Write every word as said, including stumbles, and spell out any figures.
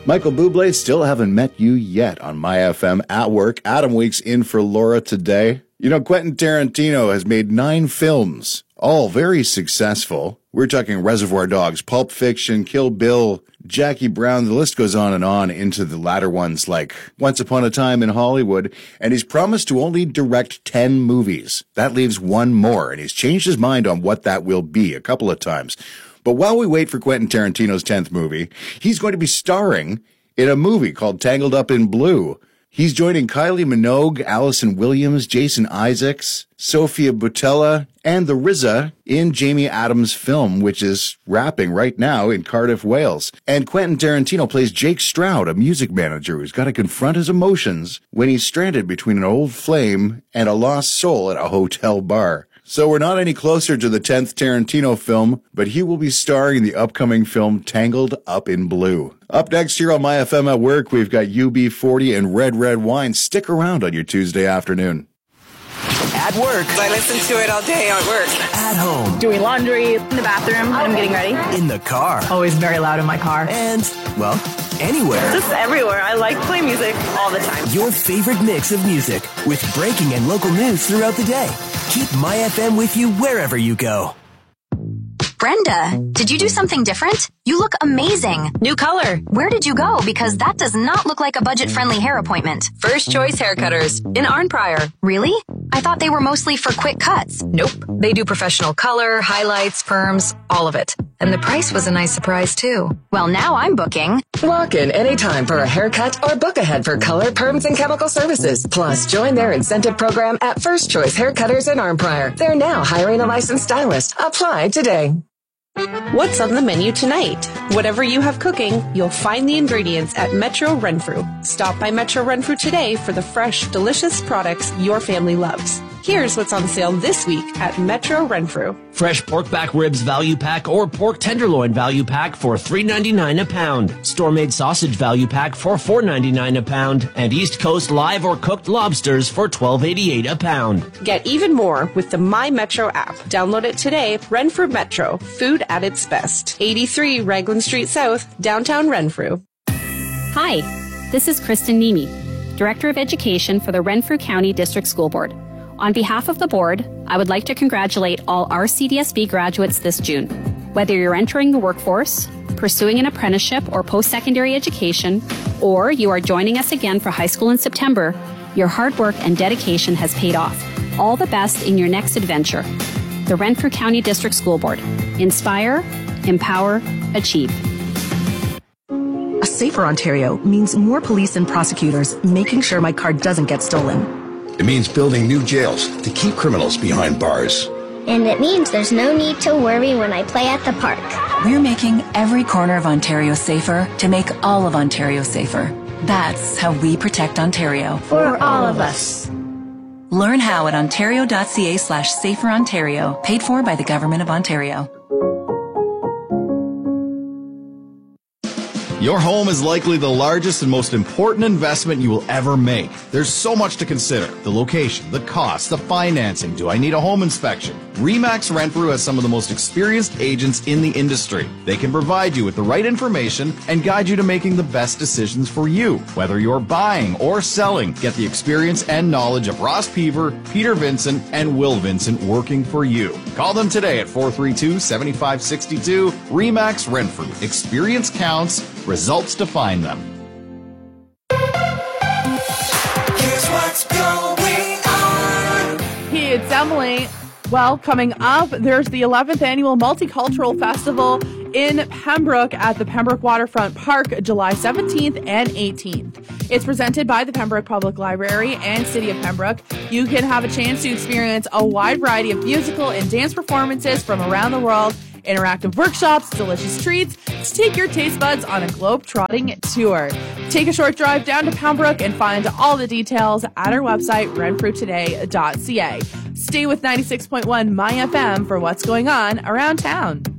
Michael Bublé, Still Haven't Met You Yet on My F M at work. Adam Weeks in for Laura today. You know, Quentin Tarantino has made nine films, all very successful. We're talking Reservoir Dogs, Pulp Fiction, Kill Bill, Jackie Brown. The list goes on and on into the latter ones like Once Upon a Time in Hollywood. And he's promised to only direct ten movies. That leaves one more, and he's changed his mind on what that will be a couple of times. But while we wait for Quentin Tarantino's tenth movie, he's going to be starring in a movie called Tangled Up in Blue. He's joining Kylie Minogue, Allison Williams, Jason Isaacs, Sophia Boutella, and the R Z A in Jamie Adams' film, which is wrapping right now in Cardiff, Wales. And Quentin Tarantino plays Jake Stroud, a music manager who's got to confront his emotions when he's stranded between an old flame and a lost soul at a hotel bar. So we're not any closer to the tenth Tarantino film, but he will be starring in the upcoming film Tangled Up in Blue. Up next here on My F M at Work, we've got U B forty and Red Red Wine. Stick around on your Tuesday afternoon. At work. I listen to it all day at work. At home. Doing laundry, in the bathroom, when I'm getting ready. In the car. Always very loud in my car. And, well, anywhere. Just everywhere. I like playing music all the time. Your favorite mix of music with breaking and local news throughout the day. Keep My F M with you wherever you go. Brenda, did you do something different? You look amazing. New color. Where did you go? Because that does not look like a budget-friendly hair appointment. First Choice Haircutters in Arnprior. Really? I thought they were mostly for quick cuts. Nope. They do professional color, highlights, perms, all of it. And the price was a nice surprise, too. Well, now I'm booking. Walk in anytime for a haircut or book ahead for color, perms, and chemical services. Plus, join their incentive program at First Choice Haircutters in Arnprior. They're now hiring a licensed stylist. Apply today. What's on the menu tonight? Whatever you have cooking, you'll find the ingredients at Metro Renfrew. Stop by Metro Renfrew today for the fresh, delicious products your family loves. Here's what's on sale this week at Metro Renfrew. Fresh pork back ribs value pack or pork tenderloin value pack for three ninety-nine a pound. Store-made sausage value pack for four ninety-nine a pound. And East Coast live or cooked lobsters for twelve eighty-eight a pound. Get even more with the My Metro app. Download it today. Renfrew Metro. Food at its best. eighty-three Raglan Street South, downtown Renfrew. Hi, this is Kristen Nemi, Director of Education for the Renfrew County District School Board. On behalf of the board, I would like to congratulate all our C D S B graduates this June. Whether you're entering the workforce, pursuing an apprenticeship or post-secondary education, or you are joining us again for high school in September, your hard work and dedication has paid off. All the best in your next adventure. The Renfrew County District School Board. Inspire, empower, achieve. A safer Ontario means more police and prosecutors making sure my car doesn't get stolen. It means building new jails to keep criminals behind bars. And it means there's no need to worry when I play at the park. We're making every corner of Ontario safer to make all of Ontario safer. That's how we protect Ontario. For all of us. Learn how at ontario.ca slash safer Ontario, paid for by the Government of Ontario. Your home is likely the largest and most important investment you will ever make. There's so much to consider. The location, the cost, the financing. Do I need a home inspection? RE/MAX Renfrew has some of the most experienced agents in the industry. They can provide you with the right information and guide you to making the best decisions for you. Whether you're buying or selling, get the experience and knowledge of Ross Peaver, Peter Vincent, and Will Vincent working for you. Call them today at four three two, seven five six two. RE/MAX Renfrew. Experience counts. Results define them. Here's what's going on. Hey, it's Emily. Well, coming up, there's the eleventh Annual Multicultural Festival in Pembroke at the Pembroke Waterfront Park, July seventeenth and eighteenth. It's presented by the Pembroke Public Library and City of Pembroke. You can have a chance to experience a wide variety of musical and dance performances from around the world, interactive workshops, delicious treats, to take your taste buds on a globe-trotting tour. Take a short drive down to Pembroke and find all the details at our website, renfrew today dot c a. Stay with ninety-six point one My F M for what's going on around town.